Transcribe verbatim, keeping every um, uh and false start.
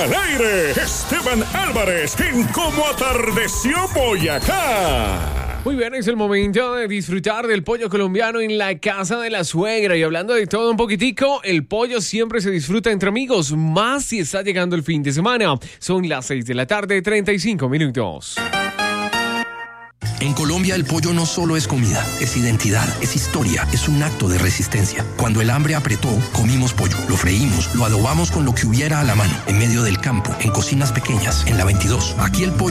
al aire, Esteban Álvarez en Cómo Atardeció Boyacá. Muy bien, es el momento de disfrutar del pollo colombiano en la casa de la suegra. Y hablando de todo un poquitico, el pollo siempre se disfruta entre amigos, más si está llegando el fin de semana. Son las seis de la tarde, treinta y cinco minutos. En Colombia el pollo no solo es comida, es identidad, es historia, es un acto de resistencia. Cuando el hambre apretó, comimos pollo, lo freímos, lo adobamos con lo que hubiera a la mano, en medio del campo, en cocinas pequeñas, en la veintidós. Aquí el pollo